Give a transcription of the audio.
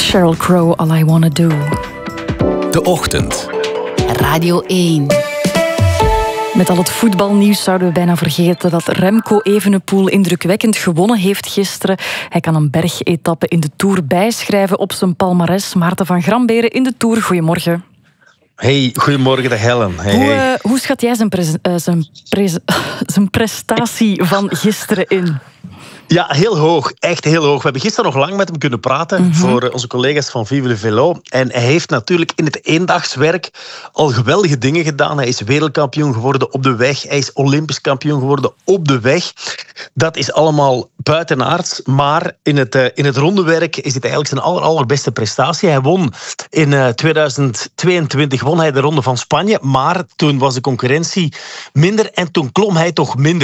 Sheryl Crow, All I Wanna Do. De Ochtend. Radio 1. Met al het voetbalnieuws zouden we bijna vergeten dat Remco Evenepoel indrukwekkend gewonnen heeft gisteren. Hij kan een bergetappe in de Tour bijschrijven op zijn palmares. Maarten van Gramberen in de Tour, goedemorgen. Hey, goedemorgen, Helen. Hey. Hoe schat jij zijn prestatie van gisteren in? Ja, heel hoog. Echt heel hoog. We hebben gisteren nog lang met hem kunnen praten voor onze collega's van Vive le Velo. En hij heeft natuurlijk in het eendagswerk al geweldige dingen gedaan. Hij is wereldkampioen geworden op de weg. Hij is olympisch kampioen geworden op de weg. Dat is allemaal buitenaards. Maar in het rondewerk is dit eigenlijk zijn allerbeste prestatie. Hij won in 2022 won hij de Ronde van Spanje. Maar toen was de concurrentie minder en toen klom hij toch minder.